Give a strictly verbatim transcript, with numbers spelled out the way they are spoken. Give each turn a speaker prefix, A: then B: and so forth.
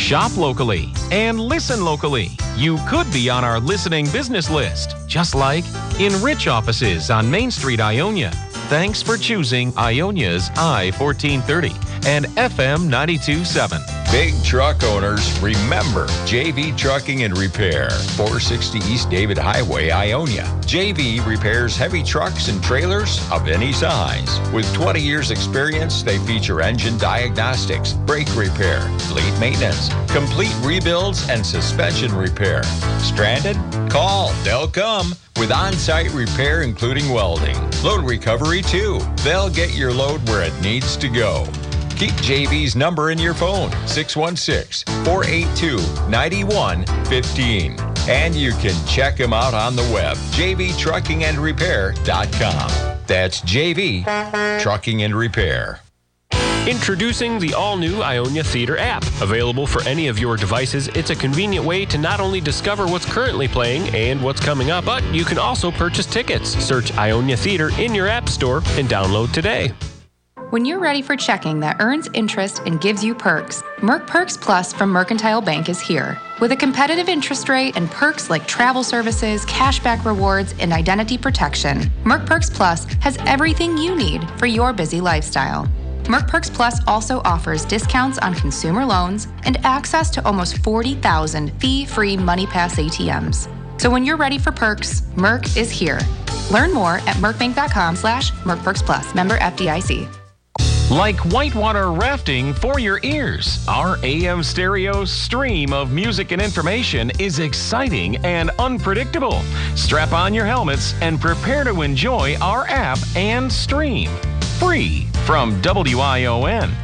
A: Shop locally and listen locally. You could be on our listening business list, just like Enrich offices on Main Street, Ionia. Thanks for choosing Ionia's I fourteen thirty and F M ninety-two point seven.
B: Big truck owners, remember J V Trucking and Repair, four sixty East David Highway, Ionia. J V repairs heavy trucks and trailers of any size. With twenty years experience, they feature engine diagnostics, brake repair, fleet maintenance, complete rebuilds, and suspension repair. Stranded? Call. They'll come. With on-site repair including welding. Load recovery too. They'll get your load where it needs to go. Keep J V's number in your phone, six one six, four eight two, nine one one five. And you can check them out on the web, j v trucking and repair dot com. That's J V Trucking and Repair.
C: Introducing the all-new Ionia Theater app. Available for any of your devices, it's a convenient way to not only discover what's currently playing and what's coming up, but you can also purchase tickets. Search Ionia Theater in your app store and download today.
D: When you're ready for checking that earns interest and gives you perks, Merc Perks Plus from Mercantile Bank is here. With a competitive interest rate and perks like travel services, cashback rewards, and identity protection, Merc Perks Plus has everything you need for your busy lifestyle. Merc Perks Plus also offers discounts on consumer loans and access to almost forty thousand fee-free MoneyPass A T Ms. So when you're ready for perks, Merc is here. Learn more at mercbank.com slash mercperksplus. Member F D I C.
A: Like whitewater rafting for your ears, our A M stereo stream of music and information is exciting and unpredictable. Strap on your helmets and prepare to enjoy our app and stream. Free from W I O N.